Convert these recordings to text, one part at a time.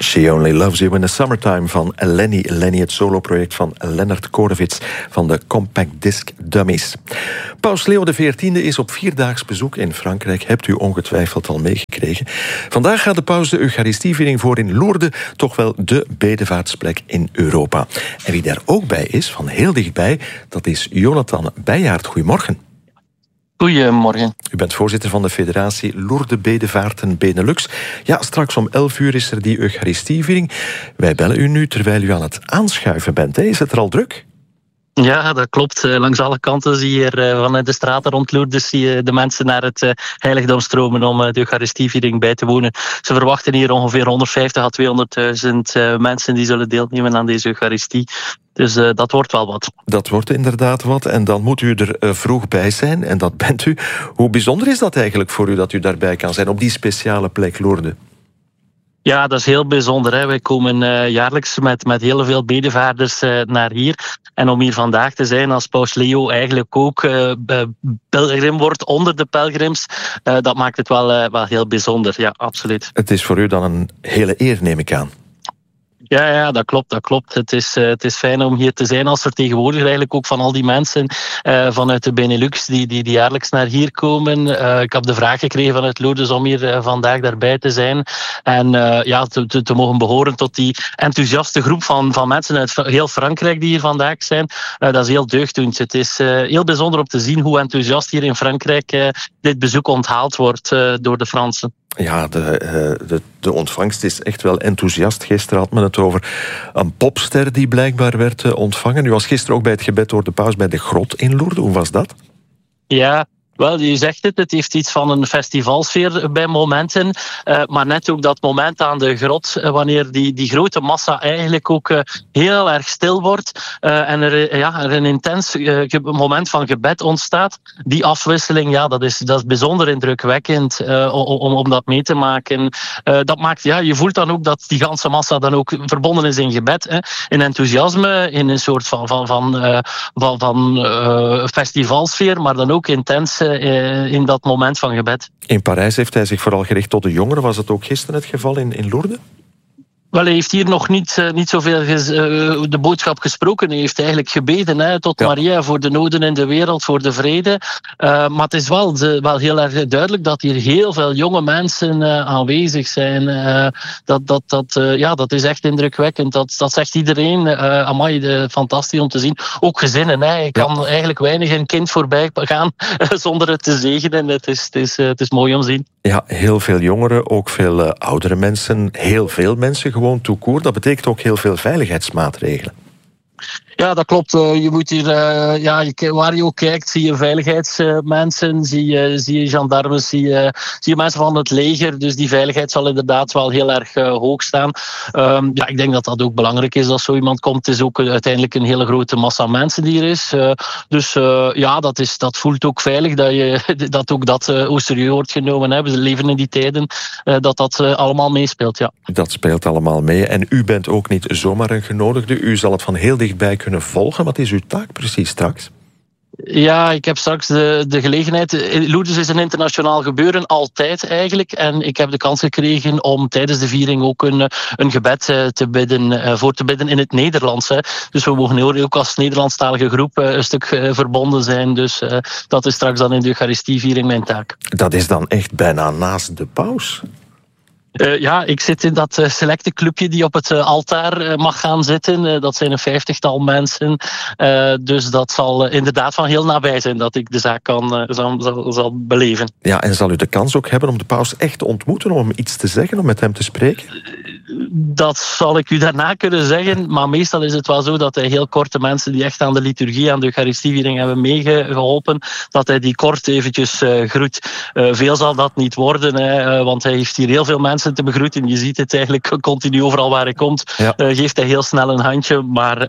She Only Loves You in the Summertime van Lenny. Lenny, het soloproject van Lennart Korevits van de Compact Disc Dummies. Paus Leo XIV is op 4-daags bezoek in Frankrijk. Hebt u ongetwijfeld al meegekregen. Vandaag gaat de paus de Eucharistieviering voor in Lourdes, toch wel de bedevaartsplek in Europa. En wie daar ook bij is, van heel dichtbij, dat is Jonathan Beijaert. Goedemorgen. Goedemorgen. U bent voorzitter van de federatie Lourdes Bedevaarten Benelux. Ja, straks om 11 uur is er die Eucharistieviering. Wij bellen u nu terwijl u aan het aanschuiven bent. Is het er al druk? Ja, dat klopt. Langs alle kanten zie je vanuit de straten rond Lourdes zie je de mensen naar het heiligdom stromen om de Eucharistieviering bij te wonen. Ze verwachten hier ongeveer 150 à 200.000 mensen die zullen deelnemen aan deze Eucharistie. Dus dat wordt wel wat. Dat wordt inderdaad wat. En dan moet u er vroeg bij zijn. En dat bent u. Hoe bijzonder is dat eigenlijk voor u dat u daarbij kan zijn op die speciale plek Lourdes? Ja, dat is heel bijzonder. Hè. Wij komen jaarlijks met heel veel bedevaarders naar hier. En om hier vandaag te zijn als Paus Leo eigenlijk ook pelgrim wordt onder de pelgrims, dat maakt het wel heel bijzonder. Ja, absoluut. Het is voor u dan een hele eer, neem ik aan. Ja, dat klopt. Het is fijn om hier te zijn als vertegenwoordiger eigenlijk ook van al die mensen vanuit de Benelux die jaarlijks naar hier komen. Ik heb de vraag gekregen vanuit Lourdes om hier vandaag daarbij te zijn. En te mogen behoren tot die enthousiaste groep van mensen uit heel Frankrijk die hier vandaag zijn. Dat is heel deugddoend. Het is heel bijzonder om te zien hoe enthousiast hier in Frankrijk dit bezoek onthaald wordt door de Fransen. Ja, de ontvangst is echt wel enthousiast. Gisteren had men het over een popster die blijkbaar werd ontvangen. U was gisteren ook bij het gebed door de paus bij de grot in Lourdes. Hoe was dat? Ja, wel, je zegt het heeft iets van een festivalsfeer bij momenten. Maar net ook dat moment aan de grot, wanneer die grote massa eigenlijk ook heel erg stil wordt. En er een intens moment van gebed ontstaat. Die afwisseling, ja, dat is bijzonder indrukwekkend om dat mee te maken. Dat maakt, ja, je voelt dan ook dat die ganse massa dan ook verbonden is in gebed. Hè. In enthousiasme, in een soort van festivalsfeer, maar dan ook intens in dat moment van gebed. In Parijs heeft hij zich vooral gericht tot de jongeren. Was dat ook gisteren het geval in Lourdes? Wel, hij heeft hier nog niet zoveel de boodschap gesproken. Hij heeft eigenlijk gebeden tot Maria voor de noden in de wereld, voor de vrede. Maar het is wel heel erg duidelijk dat hier heel veel jonge mensen aanwezig zijn. Dat is echt indrukwekkend. Dat zegt iedereen. Amai, fantastisch om te zien. Ook gezinnen. Je kan eigenlijk weinig een kind voorbij gaan zonder het te zegenen. Het is mooi om te zien. Ja, heel veel jongeren, ook veel oudere mensen, heel veel mensen gewoon tout court. Dat betekent ook heel veel veiligheidsmaatregelen. Ja, dat klopt. Je moet hier, waar je ook kijkt, zie je veiligheidsmensen, zie je gendarmes, zie je mensen van het leger. Dus die veiligheid zal inderdaad wel heel erg hoog staan. Ik denk dat dat ook belangrijk is als zo iemand komt. Het is ook uiteindelijk een hele grote massa mensen die er is. Dat voelt ook veilig dat serieus wordt genomen. We leven in die tijden dat allemaal meespeelt. Ja. Dat speelt allemaal mee. En u bent ook niet zomaar een genodigde. U zal het van heel dichtbij kunnen volgen. Wat is uw taak precies straks? Ja, ik heb straks de gelegenheid. Lourdes is een internationaal gebeuren, altijd eigenlijk. En ik heb de kans gekregen om tijdens de viering ook een gebed voor te bidden in het Nederlands. Hè. Dus we mogen ook als Nederlandstalige groep een stuk verbonden zijn. Dus dat is straks dan in de Eucharistieviering mijn taak. Dat is dan echt bijna naast de paus? Ik zit in dat selecte clubje die op het altaar mag gaan zitten. Dat zijn een 50-tal mensen. Dus dat zal inderdaad van heel nabij zijn dat ik de zaak zal beleven. Ja, en zal u de kans ook hebben om de paus echt te ontmoeten, om hem iets te zeggen, om met hem te spreken? Dat zal ik u daarna kunnen zeggen. Maar meestal is het wel zo dat hij heel korte mensen die echt aan de liturgie, aan de Eucharistieviering hebben meegeholpen, dat hij die kort eventjes groet. Veel zal dat niet worden, want hij heeft hier heel veel mensen te begroeten. Je ziet het eigenlijk continu overal waar hij komt. Ja. Geeft hij heel snel een handje. Maar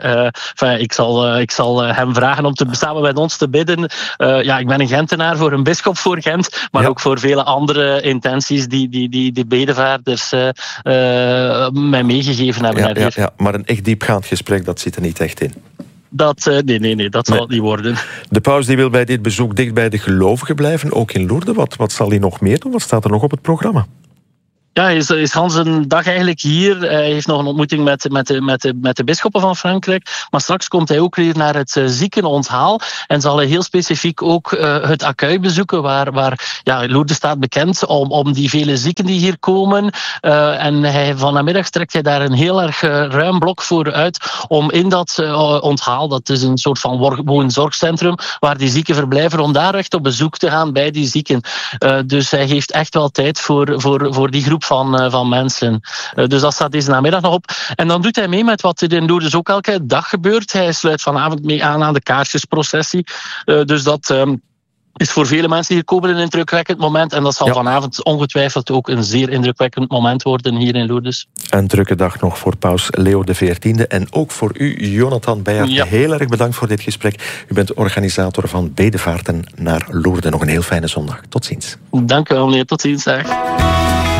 ik zal hem vragen om samen met ons te bidden. Ik ben een Gentenaar voor een bisschop voor Gent. Maar ook voor vele andere intenties die de bedevaarders mij meegegeven hebben. Ja, maar een echt diepgaand gesprek, dat zit er niet echt in. Nee, dat zal het niet worden. De paus die wil bij dit bezoek dicht bij de gelovigen blijven, ook in Lourdes. Wat zal hij nog meer doen? Wat staat er nog op het programma? Ja, hij is Hans een dag eigenlijk hier. Hij heeft nog een ontmoeting met de bisschoppen van Frankrijk. Maar straks komt hij ook weer naar het ziekenonthaal. En zal hij heel specifiek ook het Accueil bezoeken. Waar Lourdes staat bekend om die vele zieken die hier komen. En vanmiddag trekt hij daar een heel erg ruim blok voor uit. Om in dat onthaal, dat is een soort van woonzorgcentrum. Waar die zieken verblijven. Om daar echt op bezoek te gaan bij die zieken. Dus hij heeft echt wel tijd voor die groep van mensen. Dus dat staat deze namiddag nog op. En dan doet hij mee met wat er in Lourdes ook elke dag gebeurt. Hij sluit vanavond mee aan de kaarsjesprocessie. Dus dat is voor vele mensen hier komen een indrukwekkend moment. En dat zal vanavond ongetwijfeld ook een zeer indrukwekkend moment worden hier in Lourdes. Een drukke dag nog voor paus Leo XIV. En ook voor u, Jonathan Beijert. Ja. Heel erg bedankt voor dit gesprek. U bent organisator van Bedevaarten naar Lourdes. Nog een heel fijne zondag. Tot ziens. Dank u wel, meneer. Tot ziens. Dag.